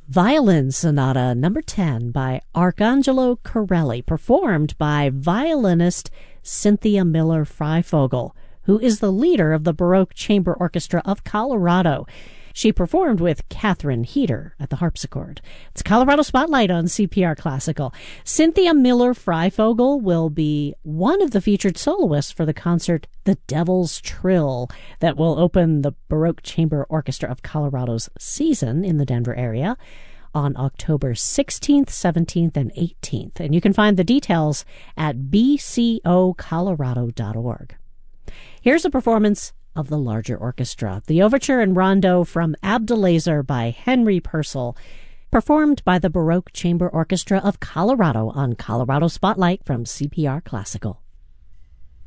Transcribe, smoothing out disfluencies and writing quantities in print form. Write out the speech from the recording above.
Violin Sonata Number 10 by Arcangelo Corelli, performed by violinist Cynthia Miller-Freifogel, who is the leader of the Baroque Chamber Orchestra of Colorado. She performed with Catherine Heater at the harpsichord. It's Colorado Spotlight on CPR Classical. Cynthia Miller-Freifogel will be one of the featured soloists for the concert The Devil's Trill that will open the Baroque Chamber Orchestra of Colorado's season in the Denver area on October 16th, 17th, and 18th. And you can find the details at bcocolorado.org. Here's a performance of the larger orchestra, the Overture and Rondo from Abdelazer by Henry Purcell, performed by the Baroque Chamber Orchestra of Colorado on Colorado Spotlight from CPR Classical.